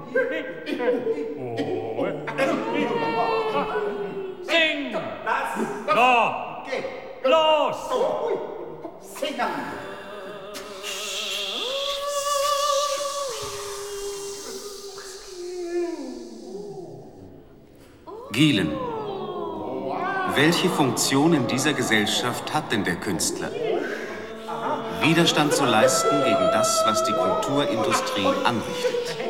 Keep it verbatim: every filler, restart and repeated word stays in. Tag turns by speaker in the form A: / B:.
A: Sing! No! Los!
B: Singen!
C: Gielen. Welche Funktion in dieser Gesellschaft hat denn der Künstler? Widerstand zu leisten gegen das, was die Kulturindustrie anrichtet.